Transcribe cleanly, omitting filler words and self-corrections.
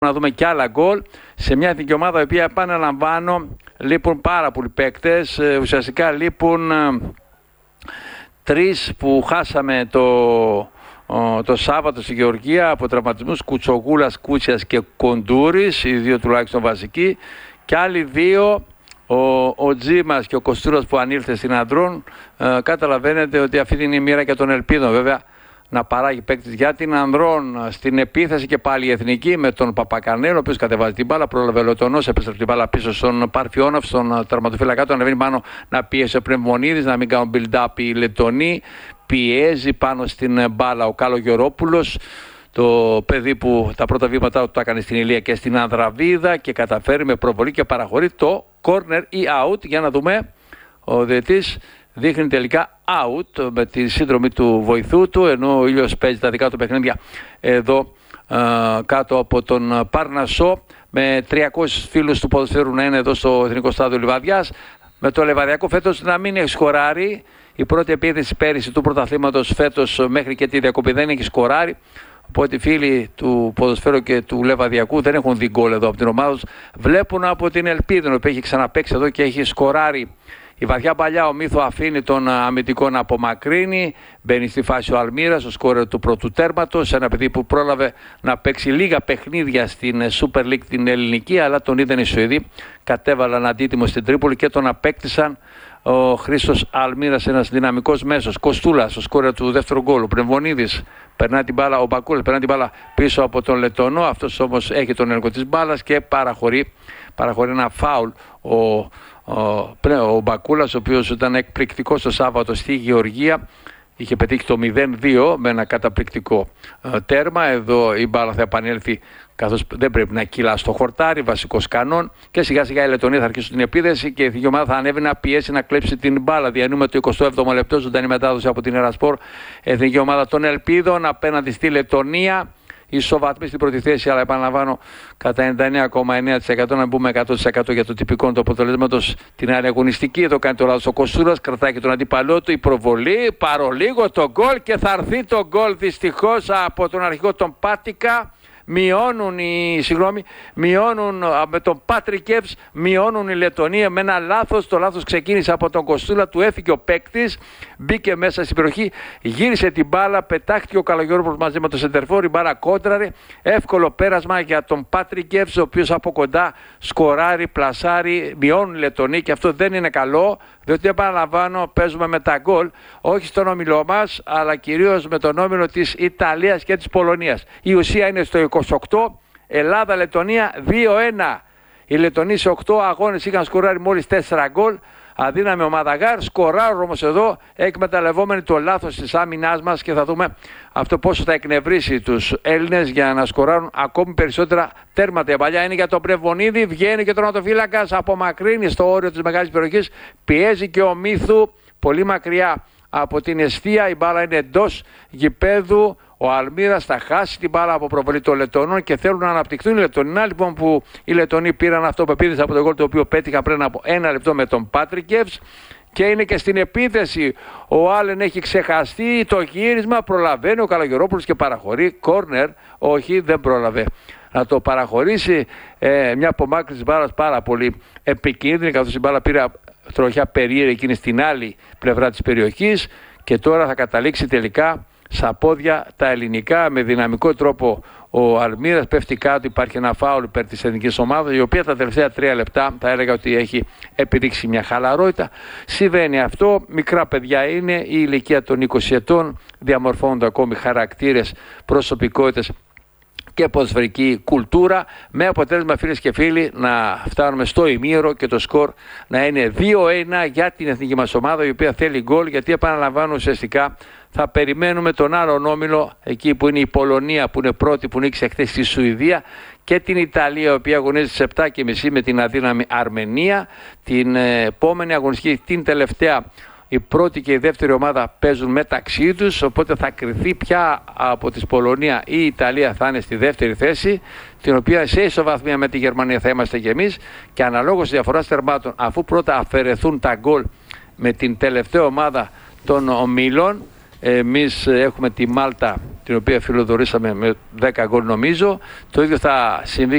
να δούμε και άλλα γκολ σε μια εθνική ομάδα η οποία, επαναλαμβάνω, λείπουν πάρα πολλοί παίκτες. Ουσιαστικά λείπουν τρεις που χάσαμε το Σάββατο στη Γεωργία από τραυματισμούς, Κουτσογούλας, Κούτσιας και Κοντούρης, οι δύο τουλάχιστον βασικοί, και άλλοι δύο, ο Τζίμας και ο Κοστούρας που ανήλθε στην Ανδρών. Καταλαβαίνετε ότι αυτή είναι η μοίρα και των ελπίδων, βέβαια, να παράγει παίκτης για την Ανδρών. Στην επίθεση και πάλι η εθνική με τον Παπακανέλο, ο οποίος κατεβάζει την μπάλα, πρόλαβε ο Λετωνός, επέστρεψε την μπάλα πίσω στον Παρφιόναφ, στον τερματοφύλακα του, ανεβαίνει πάνω να πίεσει ο Πνευμονίδης, να μην κάνουν build-up οι Λετωνοί. Πιέζει πάνω στην μπάλα ο Καλογερόπουλος, το παιδί που τα πρώτα βήματα του τα έκανε στην Ηλία και στην Ανδραβίδα, και καταφέρει με προβολή και παραχωρεί το corner ή out. Για να δούμε, ο διαιτητής δείχνει τελικά out με τη σύνδρομη του βοηθού του, ενώ ο ήλιος παίζει τα δικά του παιχνίδια εδώ κάτω από τον Παρνασσό, με 300 φίλους του ποδοσφαίρου να είναι εδώ στο Εθνικό Στάδιο Λιβαδιάς, με το Λεβαδιακό φέτος να μην έχει σκοράρει. Η πρώτη επίθεση πέρυσι του πρωταθλήματος, φέτος μέχρι και τη διακοπή δεν έχει σκοράρει. Οπότε οι φίλοι του ποδοσφαίρου και του Λεβαδιακού δεν έχουν δει γκολ εδώ από την ομάδα τους. Βλέπουν από την Ελπίδα που έχει ξαναπαίξει εδώ και έχει σκοράρει. Η βαθιά παλιά, ο Μύθο αφήνει τον αμυντικό να απομακρύνει. Μπαίνει στη φάση ο Αλμύρας, ο σκόρερ του πρώτου τέρματος. Ένα παιδί που πρόλαβε να παίξει λίγα παιχνίδια στην Super League την ελληνική, αλλά τον είδαν οι Σουηδοί. Κατέβαλαν αντίτιμο στην Τρίπολη και τον απέκτησαν. Ο Χρήστος Αλμύρας, ένας δυναμικός μέσος. Κοστούλας, ο σκόρερ του δεύτερου γκολ. Ο Πνευμονίδης περνάει την μπάλα, ο Μπακούλας περνάει την μπάλα πίσω από τον Λετωνό. Αυτός όμως έχει τον έλεγχο της μπάλας και παραχωρεί ένα φάουλ ο Μπακούλας, ο οποίος ήταν εκπληκτικός το Σάββατο στη Γεωργία. Είχε πετύχει το 0-2 με ένα καταπληκτικό τέρμα. Εδώ η μπάλα θα επανέλθει, καθώς δεν πρέπει να κυλά στο χορτάρι, βασικός κανόν. Και σιγά σιγά οι Λετωνοί θα αρχίσουν την επίθεση και η εθνική ομάδα θα ανέβει να πιέσει να κλέψει την μπάλα. Διανύουμε το 27ο λεπτό, ζωντανή μετάδοση από την Ερασπορ. Εθνική ομάδα των Ελπίδων απέναντι στη Λετωνία. Ισοβαθμοί στην πρώτη θέση, αλλά επαναλαμβάνω κατά 99,9%, να μπούμε 100% για το τυπικό του αποτελέσματος την άλλη αγωνιστική. Εδώ κάνει το λάθος ο Κοστούρας, κρατάει και τον αντίπαλό του. Η προβολή, παρολίγο το γκολ, και θα έρθει το γκολ δυστυχώς από τον αρχηγό τον Πάτικα. Μειώνουν με τον Πάτρικεβς, μειώνουν οι Λετωνοί με ένα λάθος. Το λάθος ξεκίνησε από τον Κοστούλα, του έφυγε ο παίκτης, μπήκε μέσα στην περιοχή, γύρισε την μπάλα, πετάχτηκε ο Καλογερόπουλος μαζί με τον σεντερφόρ, η μπάλα κόντραρε. Εύκολο πέρασμα για τον Πάτρικεβς, ο οποίος από κοντά σκοράρει, πλασάρει, μειώνουν οι Λετωνοί, και αυτό δεν είναι καλό, διότι επαναλαμβάνω παίζουμε με τα γκολ, όχι στον όμιλό μας, αλλά κυρίως με τον όμιλο της Ιταλίας και της Πολωνίας. Η ουσία είναι στο 28, Ελλάδα-Λετωνία 2-1. Οι Λετωνοί σε 8 αγώνες είχαν σκοράρει μόλις 4 γκολ. Αδύναμη ο Μαδαγάρ, σκοράρουν όμως εδώ, εκμεταλλευόμενοι το λάθος της άμυνάς μας, και θα δούμε αυτό πόσο θα εκνευρίσει τους Έλληνες για να σκοράρουν ακόμη περισσότερα τέρματα. Η παλιά είναι για τον Πνευμονίδη, βγαίνει και ο τερματοφύλακας, απομακρύνει στο όριο της μεγάλης περιοχής, πιέζει και ο Μύθου πολύ μακριά από την εστία, η μπάλα είναι εντός γηπέδου. Ο Αλμύρας θα χάσει την μπάλα από προβολή των Λετωνών και θέλουν να αναπτυχθούν οι Λετωνοί. Λοιπόν, που οι Λετωνοί πήραν αυτοπεποίθηση από το γκολ το οποίο πέτυχα πριν από 1 λεπτό με τον Πάτρικεβς, και είναι και στην επίθεση. Ο Άλεν έχει ξεχαστεί το γύρισμα, προλαβαίνει ο Καλογερόπουλος και παραχωρεί κόρνερ. Όχι, δεν πρόλαβε να το παραχωρήσει. Μια απομάκρυνση μπάλας πάρα πολύ επικίνδυνη, καθώς η μπάλα πήρε τροχιά περίεργη εκείνη στην άλλη πλευρά της περιοχής, και τώρα θα καταλήξει τελικά στα πόδια τα ελληνικά. Με δυναμικό τρόπο ο Αλμύρας πέφτει κάτω, υπάρχει ένα φάουλ υπέρ της εθνικής ομάδας, η οποία τα τελευταία 3 λεπτά θα έλεγα ότι έχει επιδείξει μια χαλαρότητα. Συμβαίνει αυτό, μικρά παιδιά είναι, η ηλικία των 20 ετών, διαμορφώνονται ακόμη χαρακτήρες, προσωπικότητες και ποδοσφαιρική κουλτούρα, με αποτέλεσμα, φίλες και φίλοι, να φτάνουμε στο ημίωρο και το σκορ να είναι 2-1 για την εθνική μας ομάδα, η οποία θέλει γκολ, γιατί επαναλαμβάνω ουσιαστικά θα περιμένουμε τον άλλον όμιλο, εκεί που είναι η Πολωνία που είναι πρώτη, που νίκησε χθες στη Σουηδία, και την Ιταλία, η οποία αγωνίζεται στις 7:30 με την αδύναμη Αρμενία. Την επόμενη αγωνιστική, την τελευταία, η πρώτη και η δεύτερη ομάδα παίζουν μεταξύ τους, οπότε θα κριθεί ποια από τις Πολωνία ή η Ιταλία θα είναι στη δεύτερη θέση, την οποία σε ισοβαθμία με τη Γερμανία θα είμαστε και εμείς, και αναλόγως της διαφοράς τερμάτων, αφού πρώτα αφαιρεθούν τα γκολ με την τελευταία ομάδα των ομίλων, εμείς έχουμε τη Μάλτα, την οποία φιλοδορήσαμε με 10 γκολ νομίζω, το ίδιο θα συμβεί